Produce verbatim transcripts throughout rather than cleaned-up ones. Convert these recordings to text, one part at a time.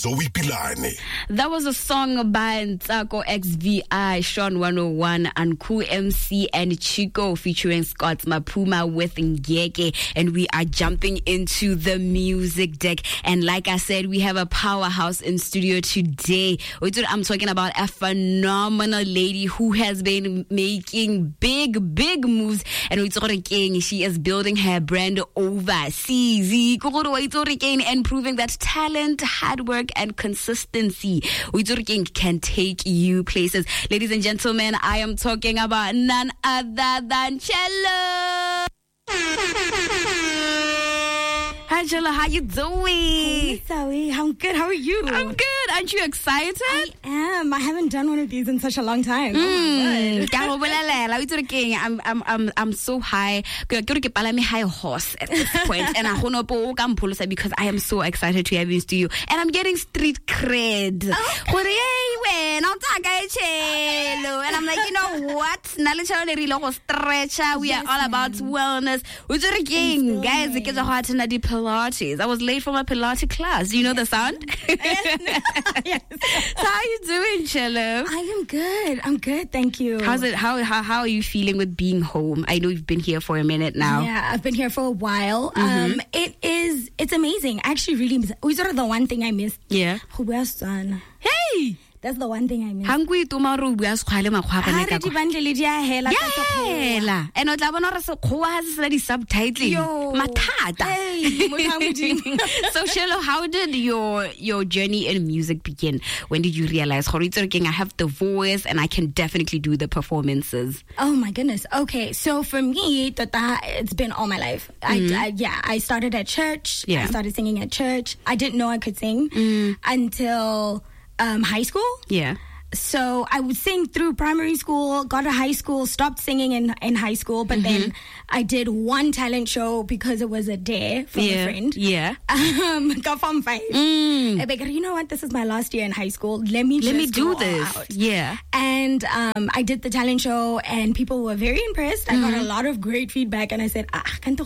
Zoe Pilane. That was a song by Ntsako X V I, Sean one oh one, Anku M C, and Chico featuring Scott Mapuma with Ngeke. And we are jumping into the music deck. And like I said, we have a powerhouse in studio today. I'm talking about a phenomenal lady who has been making big, big moves. And she is building her brand overseas and proving that talent, hard work, and consistency can take you places. Ladies and gentlemen, I am talking about none other than Cello. Hi, Cello. How you doing? Hey, Zoe. I'm good. How are you? I'm good. Aren't you excited? I am. I haven't done one of these in such a long time. Mm. Oh my God. I'm, I'm, I'm, I'm so high. I'm high horse at this point, and I don't because I am so excited to have you in studio, and I'm getting street cred. Okay. And I'm like, you know what? We are all about wellness. Guys, Pilates. I was late for my Pilates class. Do you know the sound? Yes. So how are you doing, Cello? I am good. I'm good. Thank you. How's it? How, how how are you feeling with being home? I know you've been here for a minute now. Yeah, I've been here for a while. Mm-hmm. Um, it is. It's amazing. I actually really miss. We sort of the one thing I missed. Yeah. Hey. That's the one thing I miss. Hangui tomorrow we are squale makgwa bana ka go. Yeah. And o tla bona re se khoa ha se di subtitling. Mathata. So Cello, how did your your journey in music begin? When did you realize I have the voice and I can definitely do the performances? Oh my goodness. Okay, so for me, it's been all my life. Mm-hmm. I, I yeah, I started at church. Yeah. I started singing at church. I didn't know I could sing mm. until Um, high school. Yeah. So I would sing through primary school, got to high school, stopped singing in, in high school, but mm-hmm. then I did one talent show because it was a dare from yeah. a friend. Yeah. Um, got from five. Mm. I figured, you know what? This is my last year in high school. Let me Let just me do go this. All out. Yeah. And um, I did the talent show, and people were very impressed. I mm-hmm. got a lot of great feedback, and I said, ah, can't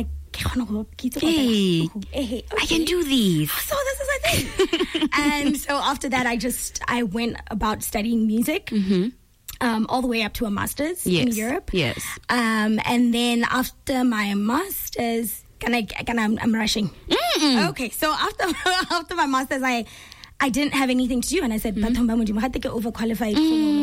Hey, okay. I can do these. So this is a thing. And so after that, I just, I went about studying music. Mm-hmm. Um, all the way up to a master's yes. in Europe. Yes. Um, and then after my master's, can I, can I, I'm, I'm rushing. Mm-mm. Okay. So after, after my master's, I, I didn't have anything to do. And I said, mm-hmm. overqualified.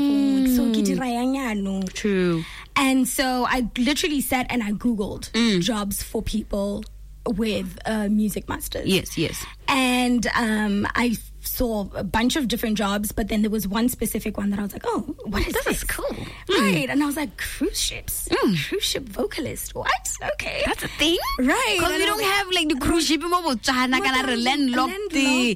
Mm. True. And so I literally sat and I Googled mm. jobs for people with uh, music masters. Yes, yes. And um, I saw a bunch of different jobs, but then there was one specific one that I was like, oh, what is this? this? Is cool. Right. Mm. And I was like, cruise ships. Mm. Cruise ship vocalist. What? Okay. That's a thing? Right. Because we don't have like the cruise ship mo botsana kana re landlocked.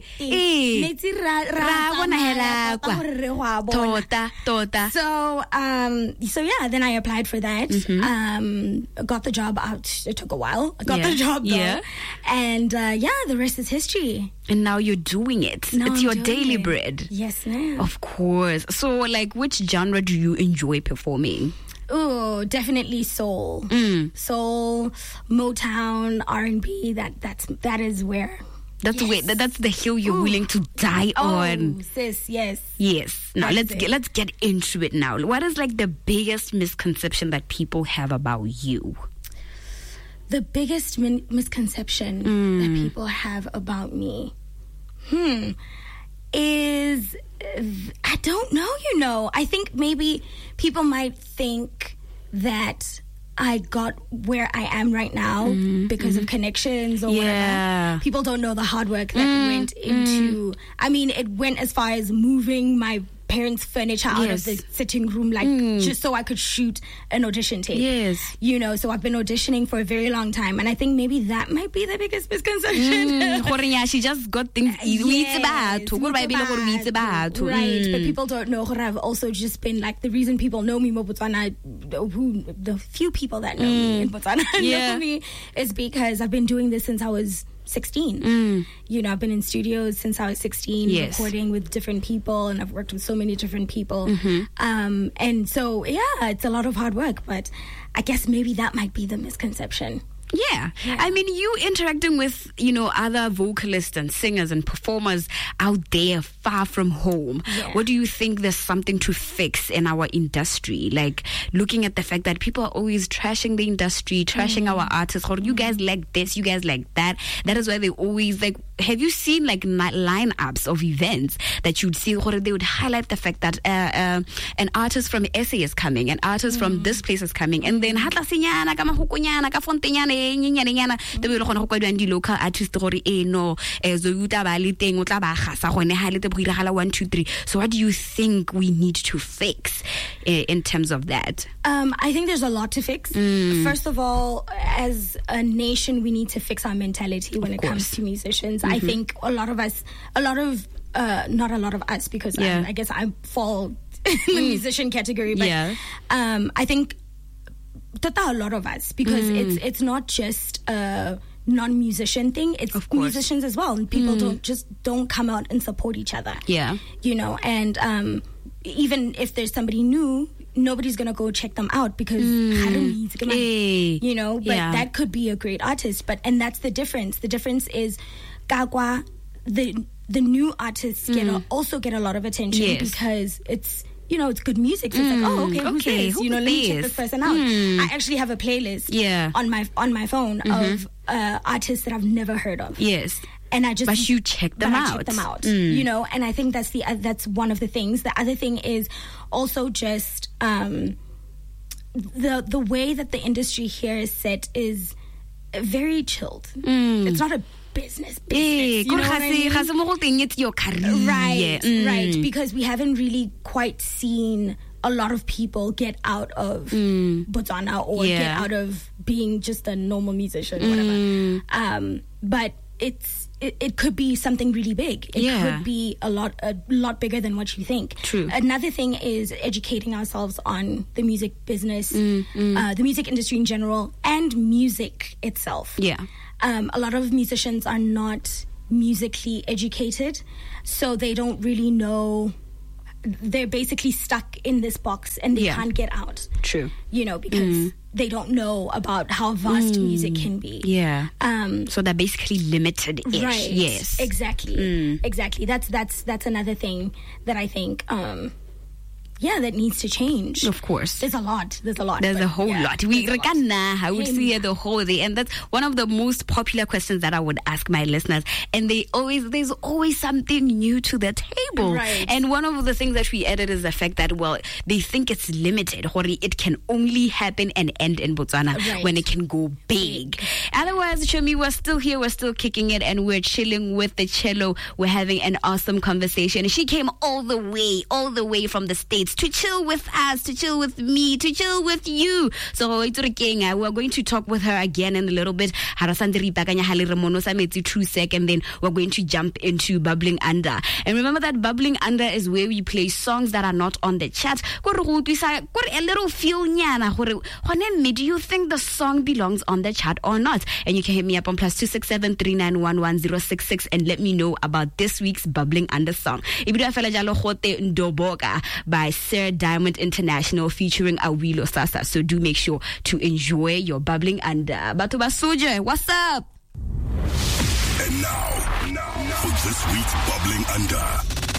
Tota, tota. So, um, so yeah, then I applied for that. Mm-hmm. Um, got the job out. It took a while. I got yeah. the job though. Yeah. And uh, yeah, the rest is history. And now you're doing it. Now it's I'm your doing daily it. bread. Yes, ma'am. Of course. So, like, which genre do you enjoy performing? Oh, definitely soul. Mm. Soul, Motown, R and B. That that's that is where. That's yes. where that, that's the hill you're Ooh. willing to die oh, on. Sis, yes. Yes. Now that's let's it. get let's get into it now. What is like the biggest misconception that people have about you? The biggest min- misconception mm. that people have about me, hmm, is uh, I don't know. You know, I think maybe people might think that I got where I am right now mm, because mm. of connections or yeah. whatever. People don't know the hard work that mm, went into. Mm. I mean, it went as far as moving my parents' furniture out yes. of the sitting room, like mm. just so I could shoot an audition tape. Yes. You know, so I've been auditioning for a very long time, and I think maybe that might be the biggest misconception. Mm. She just got things easy. Yes, right, mm. but people don't know. I've also just been like the reason people know me, Botswana, who the few people that know mm. me in Botswana yeah. know me, is because I've been doing this since I was sixteen. Mm. You know, I've been in studios since I was sixteen, yes. recording with different people, and I've worked with so many different people. Mm-hmm. Um, and so, yeah, it's a lot of hard work, but I guess maybe that might be the misconception. Yeah. yeah. I mean, you interacting with, you know, other vocalists and singers and performers out there far from home. Yeah. What do you think there's something to fix in our industry? Like, looking at the fact that people are always trashing the industry, trashing mm. our artists. Or you guys like this, you guys like that. That is why they always, like, have you seen, like, lineups of events that you'd see, or they would highlight the fact that uh, uh, an artist from S A is coming, an artist mm. from this place is coming, and then hatla ka mahokonyana ka fontenyana the local artist gore eh no zoyuta ba le teng o tla ba gasa gone ha le te go iragala one two three. So what do you think we need to fix uh, in terms of that? Um, I think there's a lot to fix. Mm. First of all, as a nation, we need to fix our mentality when of it course. comes to musicians. Mm-hmm. I think a lot of us, a lot of, uh, not a lot of us, because yeah. I, I guess I fall in the mm. musician category, but yeah. um, I think a lot of us, because mm. it's it's not just a non-musician thing, it's musicians as well, and people mm. don't just don't come out and support each other, yeah you know, and um, even if there's somebody new, nobody's gonna go check them out because mm. hey. you know, but yeah. that could be a great artist, but and that's the difference. The difference is Gagwa, the the new artists mm. get a, also get a lot of attention yes. because it's, you know, it's good music. So it's mm, like, oh, okay, who's okay, this? who You know, let me check this? this person out. Mm. I actually have a playlist yeah. on my on my phone mm-hmm. of uh, artists that I've never heard of. Yes. And I just but you check them but out. I check them out. Mm. You know, and I think that's the uh, that's one of the things. The other thing is also just um, the the way that the industry here is set is very chilled. Mm. It's not a business business. Hey, you know what I mean? It's your career. Right, mm. right. Because we haven't really quite seen a lot of people get out of mm. Botswana or yeah. get out of being just a normal musician, whatever. Mm. Um, but it's it, it could be something really big. It yeah. could be a lot a lot bigger than what you think. True. Another thing is educating ourselves on the music business, mm, mm. Uh, the music industry in general, and music itself. Yeah. Um, a lot of musicians are not musically educated, so they don't really know. They're basically stuck in this box and they yeah. can't get out. True. You know, because mm. they don't know about how vast mm. music can be. Yeah. Um, so they're basically limited-ish. Right. Yes. Exactly. Mm. Exactly. That's that's that's another thing that I think. Um, Yeah, that needs to change. Of course. There's a lot. There's a lot. There's a whole yeah, lot. We I would see the whole thing. And that's one of the most popular questions that I would ask my listeners. And they always there's always something new to the table. Right. And one of the things that we added is the fact that, well, they think it's limited. It can only happen and end in Botswana right. when it can go big. Otherwise, Chomi, we're still here, we're still kicking it, and we're chilling with the cello. We're having an awesome conversation. She came all the way, all the way from the States to chill with us, to chill with me, to chill with you. So we're going to talk with her again in a little bit. True Sec, and then we're going to jump into Bubbling Under. And remember that Bubbling Under is where we play songs that are not on the chat. A little feel nyana. Do you think the song belongs on the chat or not? And you can hit me up on plus two six seven three nine one one zero six six and let me know about this week's Bubbling Under song. By Sir Diamond International featuring Awilo Sasa. So do make sure to enjoy your Bubbling Under. Batuba Soja, what's up? And now, now, for this week's Bubbling Under.